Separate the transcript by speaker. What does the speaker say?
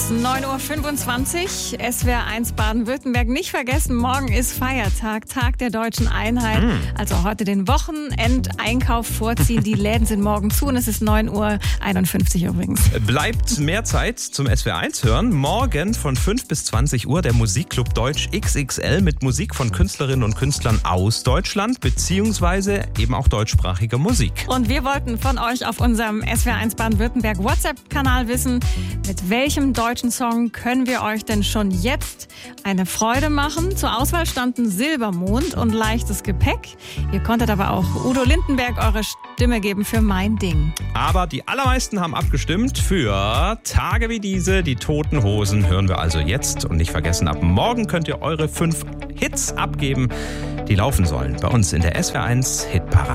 Speaker 1: ist 9.25 Uhr, SWR1 Baden-Württemberg. Nicht vergessen, morgen ist Feiertag, Tag der Deutschen Einheit. Also heute den Wochenendeinkauf vorziehen. Die Läden sind morgen zu und es ist 9.51 Uhr übrigens.
Speaker 2: Bleibt mehr Zeit zum SWR1 hören. Morgen von 5 bis 20 Uhr der Musikclub Deutsch XXL mit Musik von Künstlerinnen und Künstlern aus Deutschland beziehungsweise eben auch deutschsprachige Musik.
Speaker 1: Und wir wollten von euch auf unserem SWR1 Baden-Württemberg WhatsApp-Kanal wissen, mit welchem deutschen Song können wir euch denn schon jetzt eine Freude machen? Zur Auswahl standen Silbermond und Leichtes Gepäck. Ihr konntet aber auch Udo Lindenberg eure Stimme geben für Mein Ding.
Speaker 2: Aber die allermeisten haben abgestimmt für Tage wie diese. Die Toten Hosen hören wir also jetzt. Und nicht vergessen, ab morgen könnt ihr eure 5 Hits abgeben, die laufen sollen bei uns in der SWR1 Hitparade.